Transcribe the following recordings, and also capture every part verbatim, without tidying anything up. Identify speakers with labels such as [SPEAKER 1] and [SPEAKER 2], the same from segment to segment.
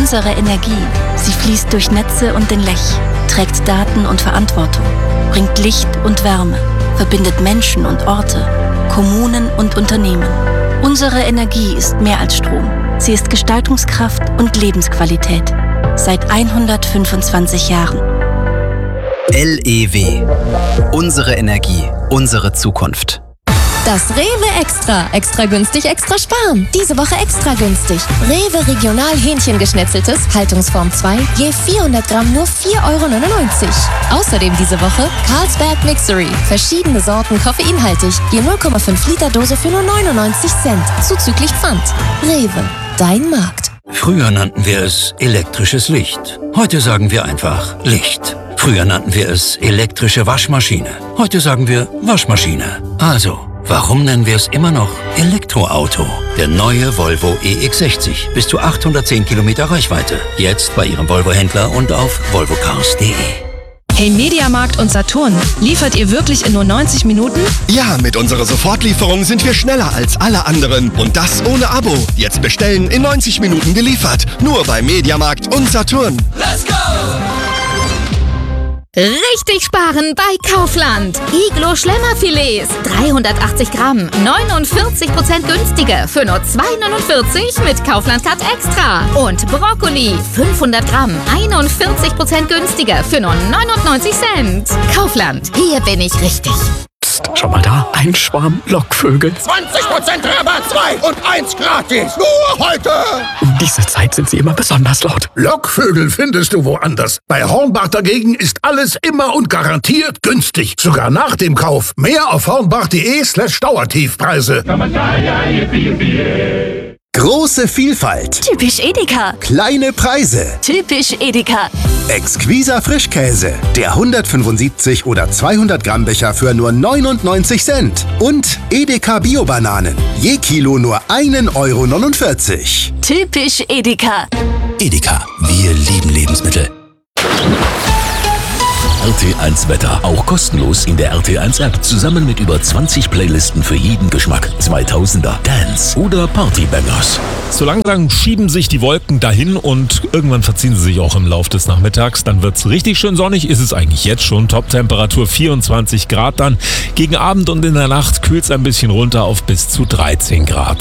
[SPEAKER 1] Unsere Energie, sie fließt durch Netze und den Lech, trägt Daten und Verantwortung, bringt Licht und Wärme, verbindet Menschen und Orte, Kommunen und Unternehmen. Unsere Energie ist mehr als Strom. Sie ist Gestaltungskraft und Lebensqualität. Seit hundertfünfundzwanzig Jahren.
[SPEAKER 2] L E W. Unsere Energie, unsere Zukunft.
[SPEAKER 3] Das Rewe Extra. Extra günstig, extra sparen. Diese Woche extra günstig. Rewe Regional Hähnchengeschnetzeltes, Haltungsform zwei, je vierhundert Gramm nur vier Euro neunundneunzig. Außerdem diese Woche Carlsberg Mixery. Verschiedene Sorten koffeinhaltig, je null Komma fünf Liter Dose für nur neunundneunzig Cent. Zuzüglich Pfand. Rewe, dein Markt.
[SPEAKER 4] Früher nannten wir es elektrisches Licht. Heute sagen wir einfach Licht. Früher nannten wir es elektrische Waschmaschine. Heute sagen wir Waschmaschine. Also, warum nennen wir es immer noch Elektroauto? Der neue Volvo E X sechzig. Bis zu achthundertzehn Kilometer Reichweite. Jetzt bei Ihrem Volvo-Händler und auf volvo cars punkt de.
[SPEAKER 5] Hey Mediamarkt und Saturn, liefert ihr wirklich in nur neunzig Minuten?
[SPEAKER 6] Ja, mit unserer Sofortlieferung sind wir schneller als alle anderen. Und das ohne Abo. Jetzt bestellen, in neunzig Minuten geliefert. Nur bei Mediamarkt und Saturn.
[SPEAKER 7] Let's go!
[SPEAKER 8] Richtig sparen bei Kaufland. Iglo Schlemmerfilets, dreihundertachtzig Gramm, neunundvierzig Prozent günstiger für nur zwei neunundvierzig mit Kaufland Card Extra. Und Brokkoli, fünfhundert Gramm, einundvierzig Prozent günstiger für nur neunundneunzig Cent. Kaufland, hier bin ich richtig.
[SPEAKER 9] Psst, schau mal da, ein Schwarm Lockvögel.
[SPEAKER 10] zwanzig Prozent Rabatt, zwei und eins gratis. Nur heute.
[SPEAKER 9] Um diese Zeit sind sie immer besonders laut.
[SPEAKER 10] Lockvögel findest du woanders. Bei Hornbach dagegen ist alles immer und garantiert günstig. Sogar nach dem Kauf. Mehr auf hornbach.de slash Dauertiefpreise.
[SPEAKER 11] Große Vielfalt.
[SPEAKER 3] Typisch Edeka.
[SPEAKER 11] Kleine Preise.
[SPEAKER 3] Typisch Edeka.
[SPEAKER 11] Exquiser Frischkäse. Der hundertfünfundsiebzig oder zweihundert Gramm Becher für nur neunundneunzig Cent. Und Edeka Bio-Bananen. Je Kilo nur ein Euro neunundvierzig.
[SPEAKER 3] Typisch Edeka.
[SPEAKER 12] Edeka. Wir lieben Lebensmittel. R T eins Wetter. Auch kostenlos in der R T eins App. Zusammen mit über zwanzig Playlisten für jeden Geschmack. zweitausender, Dance oder Partybangers.
[SPEAKER 13] So langsam schieben sich die Wolken dahin und irgendwann verziehen sie sich auch im Laufe des Nachmittags. Dann wird es richtig schön sonnig. Ist es eigentlich jetzt schon. Top-Temperatur vierundzwanzig Grad dann. Gegen Abend und in der Nacht kühlt es ein bisschen runter auf bis zu dreizehn Grad.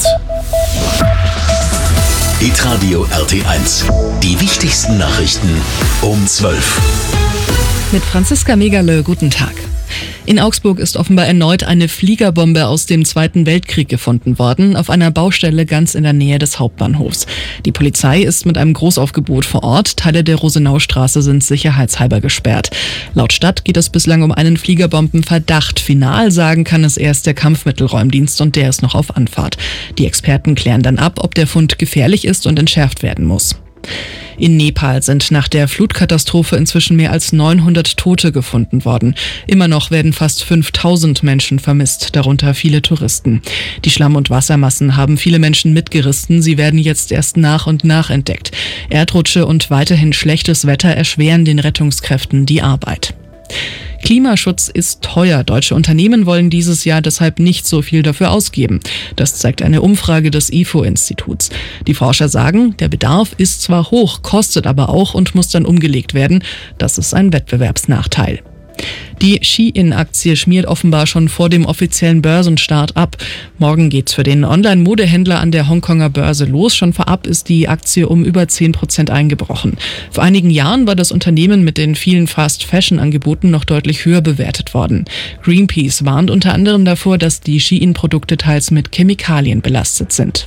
[SPEAKER 12] Hitradio R T eins. Die wichtigsten Nachrichten um zwölf.
[SPEAKER 14] Mit Franziska Megerle, guten Tag. In Augsburg ist offenbar erneut eine Fliegerbombe aus dem Zweiten Weltkrieg gefunden worden, auf einer Baustelle ganz in der Nähe des Hauptbahnhofs. Die Polizei ist mit einem Großaufgebot vor Ort. Teile der Rosenaustraße sind sicherheitshalber gesperrt. Laut Stadt geht es bislang um einen Fliegerbombenverdacht. Final sagen kann es erst der Kampfmittelräumdienst und der ist noch auf Anfahrt. Die Experten klären dann ab, ob der Fund gefährlich ist und entschärft werden muss. In Nepal sind nach der Flutkatastrophe inzwischen mehr als neunhundert Tote gefunden worden. Immer noch werden fast fünftausend Menschen vermisst, darunter viele Touristen. Die Schlamm- und Wassermassen haben viele Menschen mitgerissen. Sie werden jetzt erst nach und nach entdeckt. Erdrutsche und weiterhin schlechtes Wetter erschweren den Rettungskräften die Arbeit. Klimaschutz ist teuer. Deutsche Unternehmen wollen dieses Jahr deshalb nicht so viel dafür ausgeben. Das zeigt eine Umfrage des I F O-Instituts. Die Forscher sagen, der Bedarf ist zwar hoch, kostet aber auch und muss dann umgelegt werden. Das ist ein Wettbewerbsnachteil. Die Shein-Aktie schmiert offenbar schon vor dem offiziellen Börsenstart ab. Morgen geht's für den Online-Modehändler an der Hongkonger Börse los. Schon vorab ist die Aktie um über zehn Prozent eingebrochen. Vor einigen Jahren war das Unternehmen mit den vielen Fast-Fashion-Angeboten noch deutlich höher bewertet worden. Greenpeace warnt unter anderem davor, dass die Shein-Produkte teils mit Chemikalien belastet sind.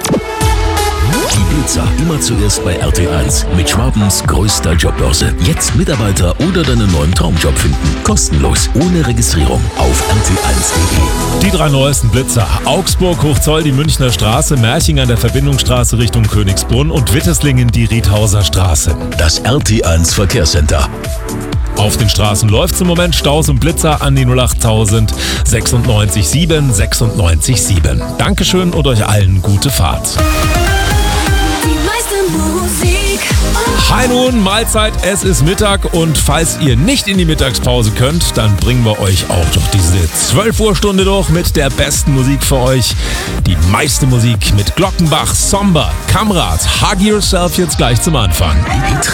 [SPEAKER 12] Die Blitzer immer zuerst bei R T eins mit Schwabens größter Jobbörse. Jetzt Mitarbeiter oder deinen neuen Traumjob finden. Kostenlos, ohne Registrierung auf R T eins punkt de.
[SPEAKER 13] Die drei neuesten Blitzer. Augsburg, Hochzoll, die Münchner Straße, Merching an der Verbindungsstraße Richtung Königsbrunn und Witteslingen die Riedhauser Straße.
[SPEAKER 12] Das R T eins Verkehrscenter.
[SPEAKER 13] Auf den Straßen läuft's im Moment. Staus und Blitzer an die null achttausend sechsundneunzig sieben sechsundneunzig sieben. Dankeschön und euch allen gute Fahrt.
[SPEAKER 7] Die meiste Musik.
[SPEAKER 13] Hi nun. Stunden Mahlzeit, es ist Mittag und falls ihr nicht in die Mittagspause könnt, dann bringen wir euch auch doch diese zwölf Uhr Stunde durch mit der besten Musik für euch. Die meiste Musik mit Glockenbach, Somber, Kamrat, Hug Yourself jetzt gleich zum Anfang.